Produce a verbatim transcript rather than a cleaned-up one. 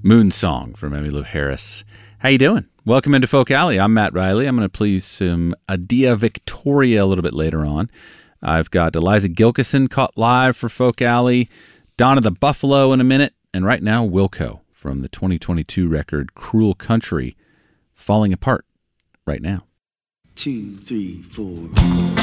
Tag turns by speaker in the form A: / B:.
A: Moon Song from Emmylou Harris. How you doing? Welcome into Folk Alley. I'm Matt Riley. I'm going to play some Adia Victoria a little bit later on. I've got Eliza Gilkison caught live for Folk Alley, Donna the Buffalo in a minute, and right now Wilco from the twenty twenty-two record Cruel Country, falling apart right now.
B: Two, three, four.